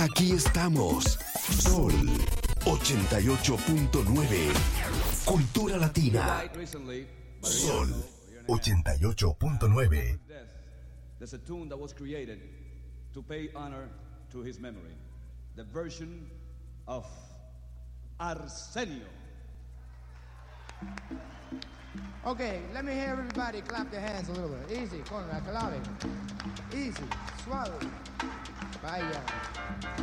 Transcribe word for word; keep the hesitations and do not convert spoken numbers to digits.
Aquí estamos. Sol ochenta y ocho punto nueve. Cultura Latina. Sol ochenta y ocho punto nueve. There's a tune that was created to pay honor to his memory. The version of Arsenio. Okay, let me hear everybody clap their hands a little bit. Easy, con la clave. Easy, suave. Vaya.